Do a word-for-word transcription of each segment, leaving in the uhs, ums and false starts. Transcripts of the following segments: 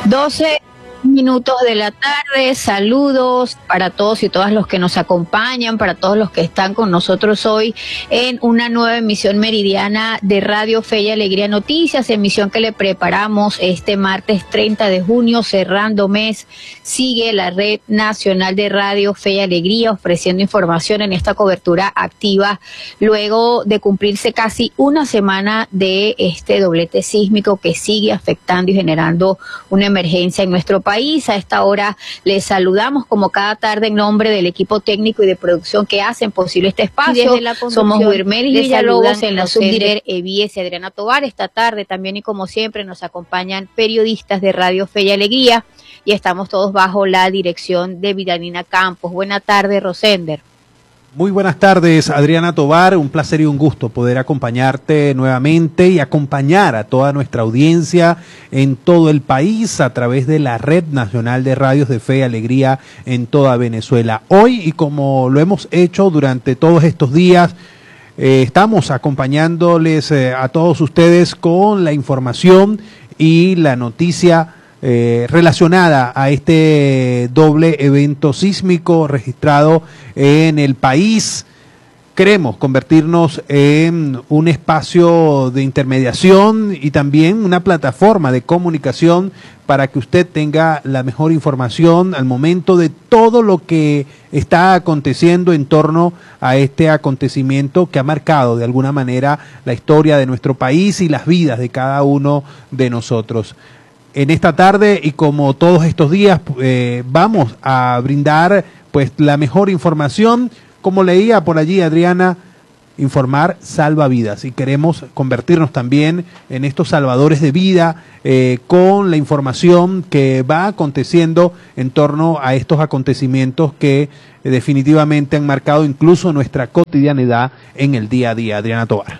doce minutos de la tarde, saludos para todos y todas los que nos acompañan, para todos los que están con nosotros hoy en una nueva emisión meridiana de Radio Fe y Alegría Noticias, emisión que le preparamos este martes treinta de junio, cerrando mes. Sigue la Red Nacional de Radio Fe y Alegría ofreciendo información en esta cobertura activa luego de cumplirse casi una semana de este doblete sísmico que sigue afectando y generando una emergencia en nuestro país. A esta hora les saludamos como cada tarde en nombre del equipo técnico y de producción que hacen posible este espacio. Somos Wilmerys Villalobos en la subdirectora Evies y Adriana Tovar. Esta tarde también y como siempre nos acompañan periodistas de Radio Fe y Alegría y estamos todos bajo la dirección de Vidanina Campos. Buena tarde, Rosender. Muy buenas tardes, Adriana Tovar, un placer y un gusto poder acompañarte nuevamente y acompañar a toda nuestra audiencia en todo el país a través de la Red Nacional de Radios de Fe y Alegría en toda Venezuela. Hoy, y como lo hemos hecho durante todos estos días, eh, estamos acompañándoles eh, a todos ustedes con la información y la noticia Eh, relacionada a este doble evento sísmico registrado en el país. Queremos convertirnos en un espacio de intermediación y también una plataforma de comunicación para que usted tenga la mejor información al momento de todo lo que está aconteciendo en torno a este acontecimiento que ha marcado de alguna manera la historia de nuestro país y las vidas de cada uno de nosotros. En esta tarde y como todos estos días eh, vamos a brindar pues la mejor información, como leía por allí Adriana, informar salva vidas y queremos convertirnos también en estos salvadores de vida eh, con la información que va aconteciendo en torno a estos acontecimientos que eh, definitivamente han marcado incluso nuestra cotidianidad en el día a día. Adriana Tovar.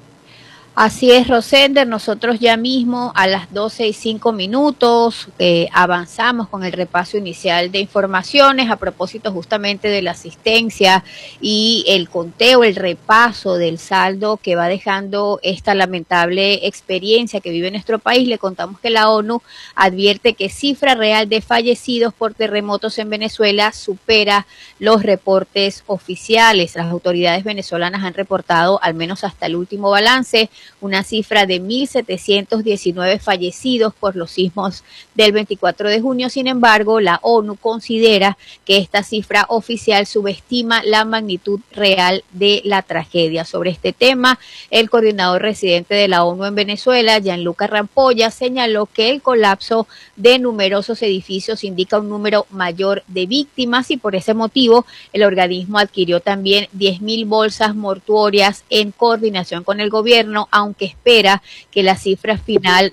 Así es, Rosender, nosotros ya mismo a las doce y cinco minutos eh, avanzamos con el repaso inicial de informaciones a propósito justamente de la asistencia y el conteo, el repaso del saldo que va dejando esta lamentable experiencia que vive nuestro país. Le contamos que la ONU advierte que cifra real de fallecidos por terremotos en Venezuela supera los reportes oficiales. Las autoridades venezolanas han reportado, al menos hasta el último balance, una cifra de mil setecientos diecinueve fallecidos por los sismos del veinticuatro de junio. Sin embargo, la ONU considera que esta cifra oficial subestima la magnitud real de la tragedia. Sobre este tema, el coordinador residente de la ONU en Venezuela, Gianluca Rampolla, señaló que el colapso de numerosos edificios indica un número mayor de víctimas y por ese motivo el organismo adquirió también diez mil bolsas mortuorias en coordinación con el gobierno, aunque espera que la cifra final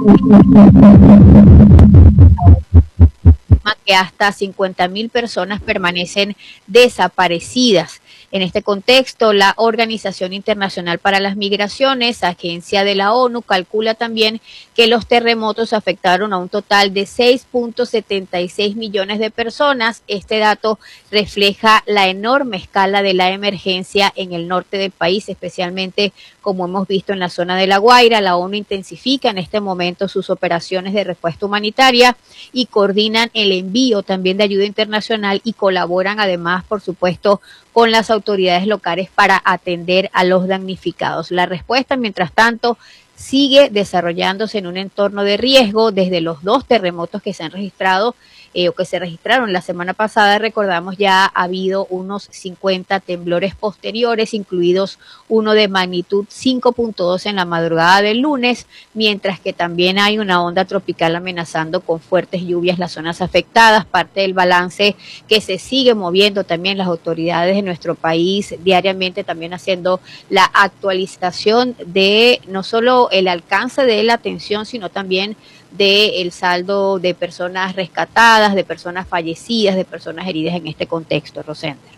que hasta cincuenta mil personas permanecen desaparecidas. En este contexto, la Organización Internacional para las Migraciones, agencia de la ONU, calcula también que los terremotos afectaron a un total de seis punto setenta y seis millones de personas. Este dato refleja la enorme escala de la emergencia en el norte del país, especialmente como hemos visto en la zona de La Guaira. La ONU intensifica en este momento sus operaciones de respuesta humanitaria y coordinan el envío también de ayuda internacional y colaboran además, por supuesto, con las autoridades locales para atender a los damnificados. La respuesta, mientras tanto, sigue desarrollándose en un entorno de riesgo desde los dos terremotos que se han registrado eh, o que se registraron la semana pasada. Recordamos, ya ha habido unos cincuenta temblores posteriores, incluidos uno de magnitud cinco punto dos en la madrugada del lunes, mientras que también hay una onda tropical amenazando con fuertes lluvias las zonas afectadas. Parte del balance que se sigue moviendo también las autoridades de nuestro país diariamente, también haciendo la actualización de no solo el alcance de la atención, sino también del saldo de personas rescatadas, de personas fallecidas, de personas heridas en este contexto, Rosender.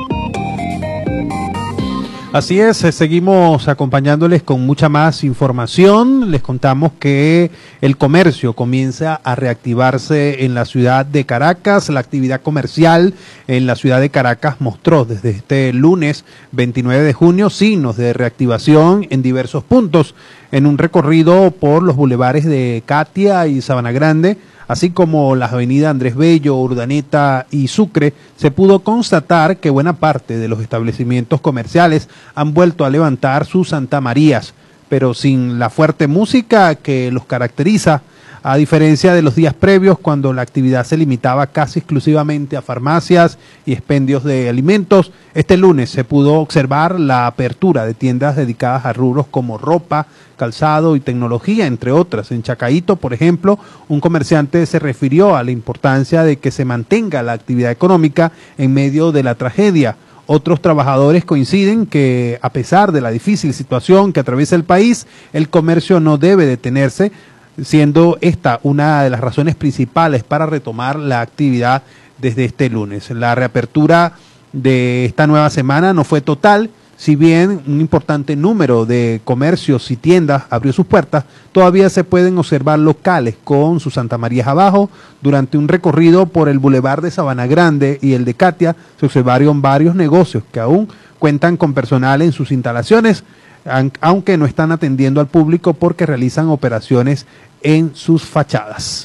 Así es, seguimos acompañándoles con mucha más información. Les contamos que el comercio comienza a reactivarse en la ciudad de Caracas. La actividad comercial en la ciudad de Caracas mostró desde este lunes veintinueve de junio signos de reactivación en diversos puntos. En un recorrido por los bulevares de Catia y Sabana Grande, así como las avenidas Andrés Bello, Urdaneta y Sucre, se pudo constatar que buena parte de los establecimientos comerciales han vuelto a levantar sus Santa Marías, pero sin la fuerte música que los caracteriza, a diferencia de los días previos cuando la actividad se limitaba casi exclusivamente a farmacias y expendios de alimentos. Este lunes se pudo observar la apertura de tiendas dedicadas a rubros como ropa, calzado y tecnología, entre otras. En Chacaíto, por ejemplo, un comerciante se refirió a la importancia de que se mantenga la actividad económica en medio de la tragedia. Otros trabajadores coinciden que, a pesar de la difícil situación que atraviesa el país, el comercio no debe detenerse, siendo esta una de las razones principales para retomar la actividad desde este lunes. La reapertura de esta nueva semana no fue total, si bien un importante número de comercios y tiendas abrió sus puertas, todavía se pueden observar locales con sus Santa Marías abajo. Durante un recorrido por el bulevar de Sabana Grande y el de Catia, se observaron varios negocios que aún cuentan con personal en sus instalaciones, aunque no están atendiendo al público porque realizan operaciones en sus fachadas.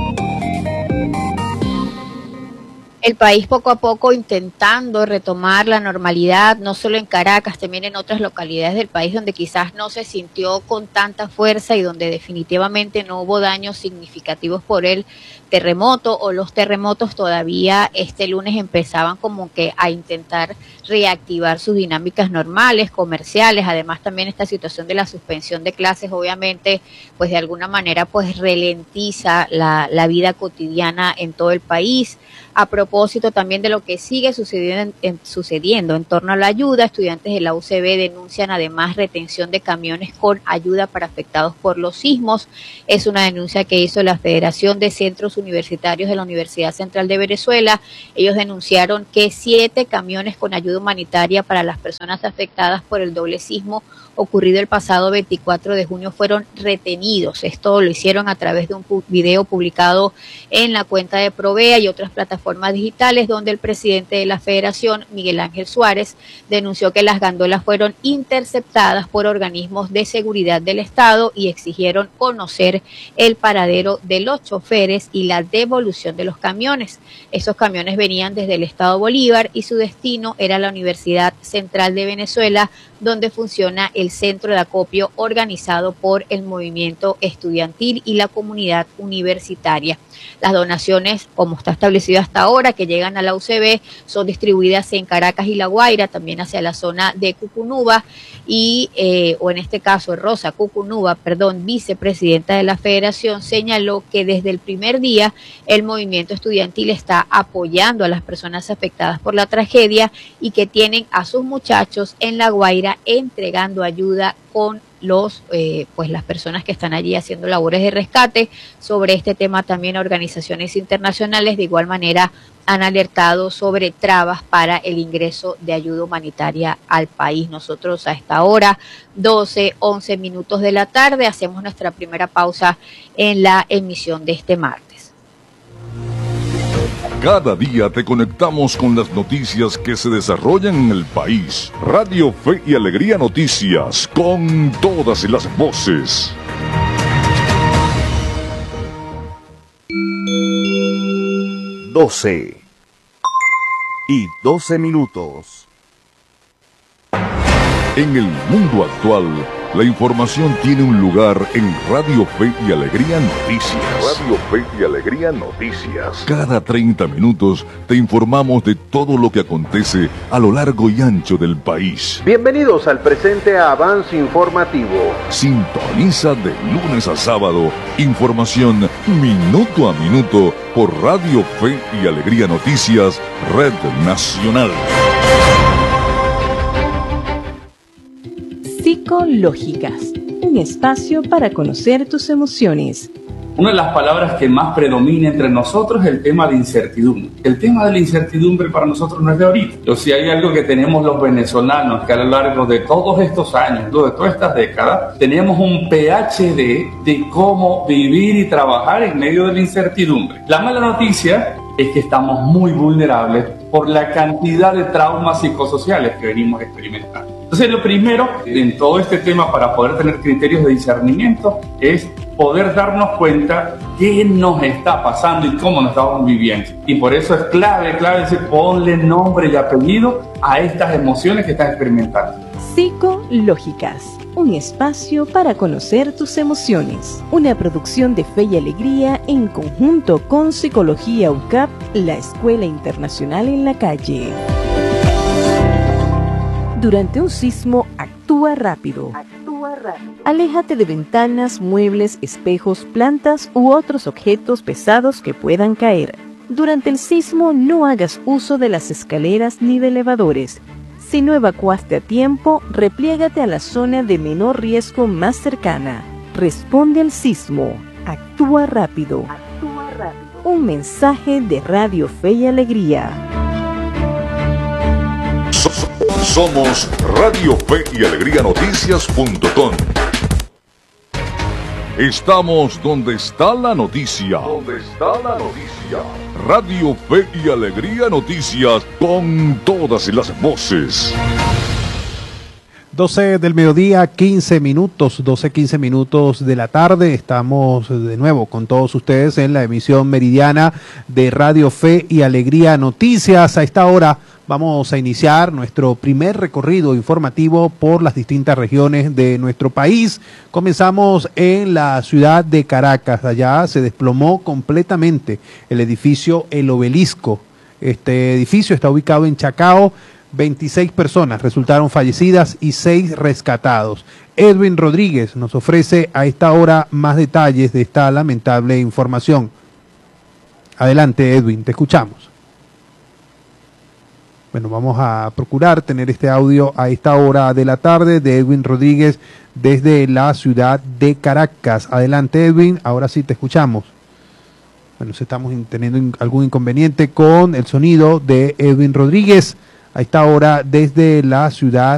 El país poco a poco intentando retomar la normalidad, no solo en Caracas, también en otras localidades del país donde quizás no se sintió con tanta fuerza y donde definitivamente no hubo daños significativos por el terremoto o los terremotos. Todavía este lunes empezaban como que a intentar reactivar sus dinámicas normales, comerciales. Además también esta situación de la suspensión de clases obviamente pues de alguna manera pues ralentiza la, la vida cotidiana en todo el país. A propósito también de lo que sigue sucediendo en, en, sucediendo en torno a la ayuda, estudiantes de la U C B denuncian además retención de camiones con ayuda para afectados por los sismos. Es una denuncia que hizo la Federación de Centros Universitarios de la Universidad Central de Venezuela. Ellos denunciaron que siete camiones con ayuda humanitaria para las personas afectadas por el doble sismo ocurrido el pasado veinticuatro de junio fueron retenidos. Esto lo hicieron a través de un video publicado en la cuenta de Provea y otras plataformas digitales, donde el presidente de la Federación, Miguel Ángel Suárez, denunció que las gandolas fueron interceptadas por organismos de seguridad del Estado y exigieron conocer el paradero de los choferes y la devolución de los camiones. Esos camiones venían desde el Estado Bolívar y su destino era la Universidad Central de Venezuela, donde funciona el centro de acopio organizado por el movimiento estudiantil y la comunidad universitaria. Las donaciones, como está establecido hasta ahora, que llegan a la U C B, son distribuidas en Caracas y La Guaira, también hacia la zona de Cucunuba, y, eh, o en este caso Rosa Cucunuba, perdón, vicepresidenta de la Federación, señaló que desde el primer día el movimiento estudiantil está apoyando a las personas afectadas por la tragedia y que tienen a sus muchachos en La Guaira entregando ayuda con los eh, pues las personas que están allí haciendo labores de rescate. Sobre este tema también organizaciones internacionales de igual manera han alertado sobre trabas para el ingreso de ayuda humanitaria al país. Nosotros a esta hora, doce, once minutos de la tarde, hacemos nuestra primera pausa en la emisión de este martes. Cada día te conectamos con las noticias que se desarrollan en el país. Radio Fe y Alegría Noticias, con todas las voces. doce y doce minutos. En el mundo actual, la información tiene un lugar en Radio Fe y Alegría Noticias. Radio Fe y Alegría Noticias. Cada treinta minutos te informamos de todo lo que acontece a lo largo y ancho del país. Bienvenidos al presente avance informativo. Sintoniza de lunes a sábado información minuto a minuto por Radio Fe y Alegría Noticias, Red Nacional. Psicológicas, un espacio para conocer tus emociones. Una de las palabras que más predomina entre nosotros es el tema de incertidumbre. El tema de la incertidumbre para nosotros no es de ahorita. O si hay algo que tenemos los venezolanos, que a lo largo de todos estos años, de todas estas décadas, tenemos un P H D de cómo vivir y trabajar en medio de la incertidumbre. La mala noticia es que estamos muy vulnerables por la cantidad de traumas psicosociales que venimos experimentando. Entonces, lo primero en todo este tema para poder tener criterios de discernimiento es poder darnos cuenta qué nos está pasando y cómo nos estamos viviendo. Y por eso es clave, clave decir, ponle nombre y apellido a estas emociones que estás experimentando. Psicológicas, un espacio para conocer tus emociones. Una producción de Fe y Alegría en conjunto con Psicología U C A P, la Escuela Internacional en la Calle. Durante un sismo, actúa rápido. Actúa rápido. Aléjate de ventanas, muebles, espejos, plantas u otros objetos pesados que puedan caer. Durante el sismo, no hagas uso de las escaleras ni de elevadores. Si no evacuaste a tiempo, repliégate a la zona de menor riesgo más cercana. Responde al sismo. Actúa rápido. Actúa rápido. Un mensaje de Radio Fe y Alegría. Somos Radio Fe y Alegría Noticias punto com. Estamos donde está la noticia. Donde está la noticia. Radio Fe y Alegría Noticias con todas las voces. doce del mediodía, quince minutos, doce, quince minutos de la tarde. Estamos de nuevo con todos ustedes en la emisión meridiana de Radio Fe y Alegría Noticias. A esta hora vamos a iniciar nuestro primer recorrido informativo por las distintas regiones de nuestro país. Comenzamos en la ciudad de Caracas. Allá se desplomó completamente el edificio El Obelisco. Este edificio está ubicado en Chacao. veintiséis personas resultaron fallecidas y seis rescatados. Edwin Rodríguez nos ofrece a esta hora más detalles de esta lamentable información. Adelante, Edwin, te escuchamos. Bueno, vamos a procurar tener este audio a esta hora de la tarde de Edwin Rodríguez desde la ciudad de Caracas. Adelante, Edwin, ahora sí te escuchamos. Bueno, si estamos teniendo algún inconveniente con el sonido de Edwin Rodríguez a esta hora desde la ciudad